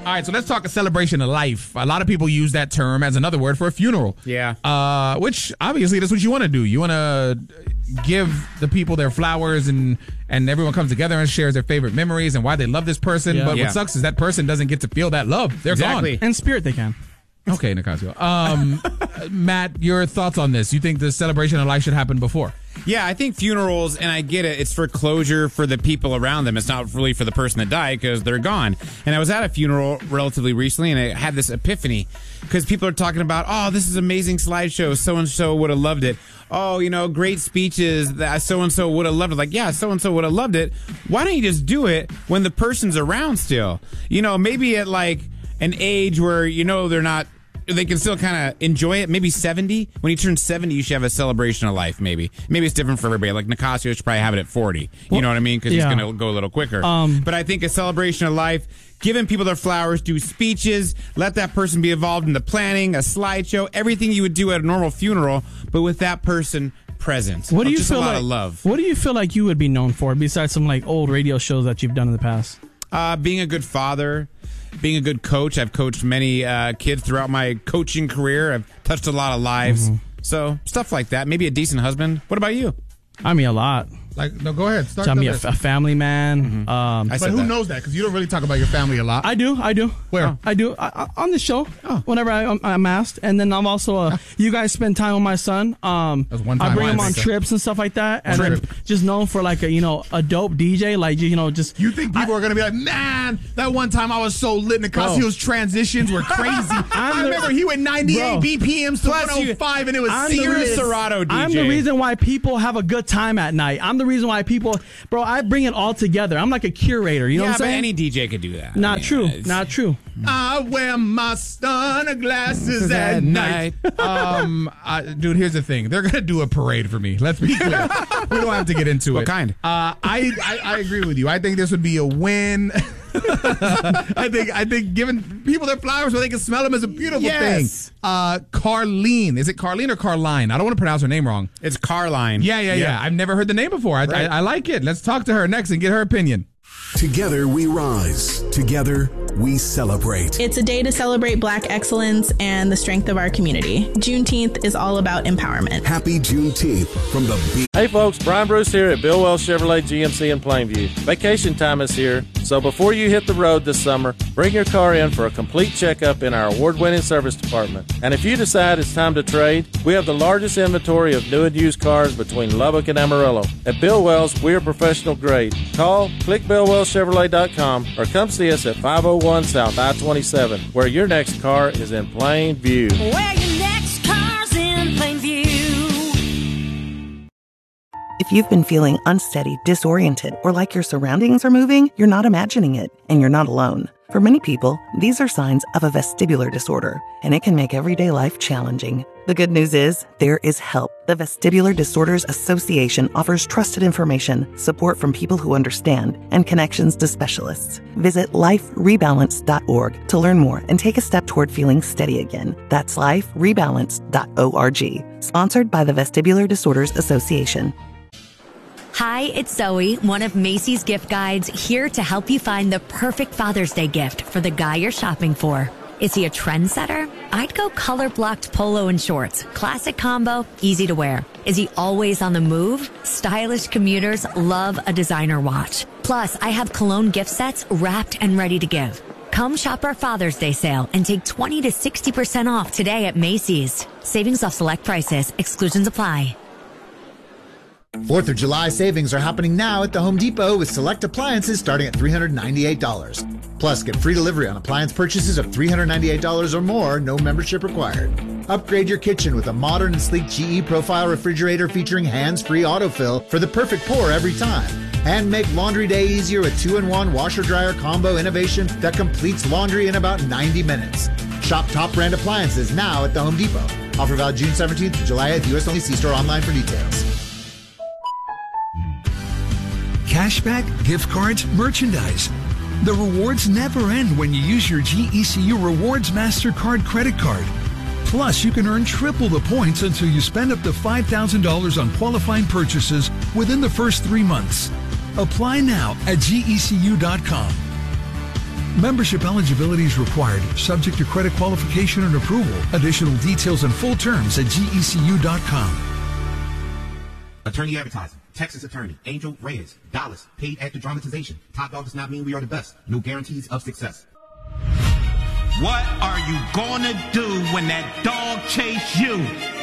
All right, so let's talk a celebration of life. A lot of people use that term as another word for a funeral. Yeah. Which, obviously, that's what you want to do. You want to give the people their flowers and everyone comes together and shares their favorite memories and why they love this person. Yeah. But what sucks is that person doesn't get to feel that love. They're gone. In spirit, they can. Okay, Nicasio. Matt, your thoughts on this? You think the celebration of life should happen before? Yeah, I think funerals, and I get it, it's for closure for the people around them. It's not really for the person that died because they're gone. And I was at a funeral relatively recently, and I had this epiphany because people are talking about, oh, this is an amazing slideshow. So-and-so would have loved it. Oh, great speeches that so-and-so would have loved it. Like, yeah, so-and-so would have loved it. Why don't you just do it when the person's around still? Maybe at like an age where, they're not, they can still kind of enjoy it. Maybe 70. When you turn 70, you should have a celebration of life, maybe. Maybe it's different for everybody. Like Nicasio should probably have it at 40. You know what I mean? Because he's going to go a little quicker. But I think a celebration of life, giving people their flowers, do speeches, let that person be involved in the planning, a slideshow, everything you would do at a normal funeral, but with that person present. What do you just feel a lot like? Of love. What do you feel like you would be known for besides some like old radio shows that you've done in the past? Being a good father. Being a good coach. I've coached many kids throughout my coaching career. I've touched a lot of lives. So, stuff like that. Maybe a decent husband. What about you? I mean, a lot. No, go ahead. Start. I'm a family man. But who knows that? Because you don't really talk about your family a lot. I do. Where? I do. On the show, whenever I'm asked. And then I'm also, you guys spend time with my son. That's one time I bring him on trips and stuff like that. And then just known for like a dope DJ. Like, just. You think people are going to be like, man, that one time I was so lit, Nicasio's transitions were crazy. I remember he went 98 BPMs to 105 and it was serious. Serato DJ. I'm the reason why people have a good time at night. I'm the reason why people, I bring it all together. I'm like a curator. You know what I'm saying? But any DJ could do that. Not true. I wear my sunglasses at night. Dude, here's the thing. They're gonna do a parade for me. Let's be clear. We don't have to get into it. What kind? I agree with you. I think this would be a win. I think giving people their flowers so they can smell them is a beautiful thing. Carlene. Is it Carlene or Carline? I don't want to pronounce her name wrong. It's Carline. Yeah. I've never heard the name before. I like it. Let's talk to her next and get her opinion. Together we rise. Together we celebrate. It's a day to celebrate Black excellence and the strength of our community. Juneteenth is all about empowerment. Happy Juneteenth from the beach. Hey folks, Brian Bruce here at Bill Wells Chevrolet GMC in Plainview. Vacation time is here, so before you hit the road this summer, bring your car in for a complete checkup in our award-winning service department. And if you decide it's time to trade, we have the largest inventory of new and used cars between Lubbock and Amarillo. At Bill Wells, we are professional grade. Call, click BillWellsChevrolet.com, or come see us at 501 South I-27, where your next car is in plain view. Where your next car's in plain view. If you've been feeling unsteady, disoriented, or like your surroundings are moving, you're not imagining it, and you're not alone. For many people, these are signs of a vestibular disorder, and it can make everyday life challenging. The good news is, there is help. The Vestibular Disorders Association offers trusted information, support from people who understand, and connections to specialists. Visit liferebalance.org to learn more and take a step toward feeling steady again. That's liferebalance.org. Sponsored by the Vestibular Disorders Association. Hi, it's Zoe, one of Macy's gift guides, here to help you find the perfect Father's Day gift for the guy you're shopping for. Is he a trendsetter? I'd go color-blocked polo and shorts. Classic combo, easy to wear. Is he always on the move? Stylish commuters love a designer watch. Plus, I have cologne gift sets wrapped and ready to give. Come shop our Father's Day sale and take 20 to 60% off today at Macy's. Savings off select prices. Exclusions apply. 4th of July savings are happening now at the Home Depot with select appliances starting at $398. Plus, get free delivery on appliance purchases of $398 or more, no membership required. Upgrade your kitchen with a modern and sleek GE Profile refrigerator featuring hands-free autofill for the perfect pour every time. And make laundry day easier with 2-in-1 washer-dryer combo innovation that completes laundry in about 90 minutes. Shop top brand appliances now at the Home Depot. Offer valid June 17th to July 8th. U.S. only. See store online for details. Cashback, gift cards, merchandise. The rewards never end when you use your GECU Rewards MasterCard credit card. Plus, you can earn triple the points until you spend up to $5,000 on qualifying purchases within the first 3 months. Apply now at GECU.com. Membership eligibility is required, subject to credit qualification and approval. Additional details and full terms at gecu.com. Attorney advertising. Texas attorney. Angel Reyes. Dallas. Paid actor dramatization. Top dog does not mean we are the best. No guarantees of success. What are you gonna do when that dog chase you?